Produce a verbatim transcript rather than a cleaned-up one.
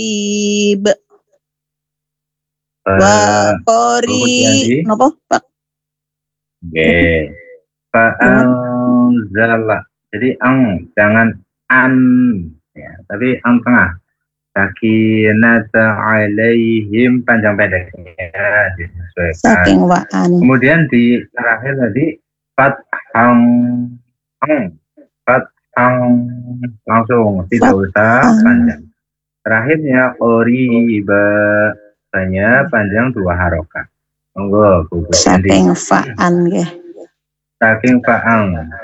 qarib. Fa Wa kemudian di qari napa Pak? Oke. Fa anzala. Jadi ang jangan an ya, tapi ang tengah. Sakinata alaihim panjang pendeknya disesuaikan. Saking wa'an. Kemudian di terakhir tadi fathang ang fathang langsung tidak usah panjang. Terakhirnya qoriba hanya panjang dua harokat. Monggo Bu Yanti. Saking fa'an nggih. Saking fa'ang